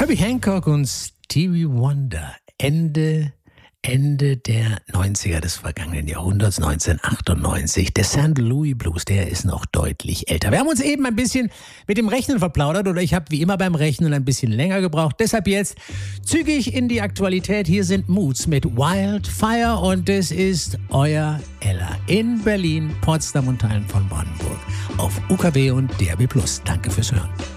Herbie Hancock und Stevie Wonder. Ende der 90er des vergangenen Jahrhunderts, 1998. Der St. Louis Blues, der ist noch deutlich älter. Wir haben uns eben ein bisschen mit dem Rechnen verplaudert oder ich habe wie immer beim Rechnen ein bisschen länger gebraucht. Deshalb jetzt zügig in die Aktualität. Hier sind Moods mit Wildfire und es ist euer Ella in Berlin, Potsdam und Teilen von Brandenburg auf UKW und DRB+. Danke fürs Hören.